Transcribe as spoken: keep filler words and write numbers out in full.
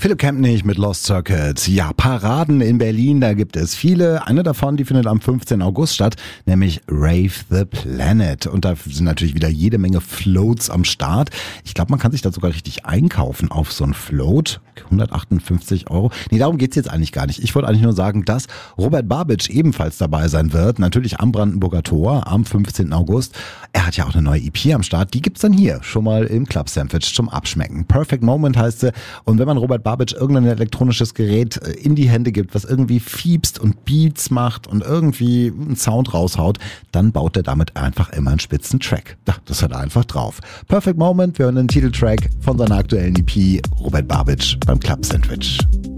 Philipp Kempnich mit Lost Circuit. Ja, Paraden in Berlin, da gibt es viele. Eine davon, die findet am fünfzehnten August statt, nämlich Rave the Planet. Und da sind natürlich wieder jede Menge Floats am Start. Ich glaube, man kann sich da sogar richtig einkaufen auf so ein Float. hundertachtundfünfzig Euro. Nee, darum geht's jetzt eigentlich gar nicht. Ich wollte eigentlich nur sagen, dass Robert Babic ebenfalls dabei sein wird. Natürlich am Brandenburger Tor am fünfzehnten August. Er hat ja auch eine neue E P am Start. Die gibt's dann hier schon mal im Club Sandwich zum Abschmecken. Perfect Moment heißt sie. Und wenn man Robert Babic irgendein elektronisches Gerät in die Hände gibt, was irgendwie fiepst und Beats macht und irgendwie einen Sound raushaut, dann baut er damit einfach immer einen spitzen Track. Das hat er einfach drauf. Perfect Moment, wir hören den Titeltrack von seiner aktuellen E P Robert Babic beim Club Sandwich.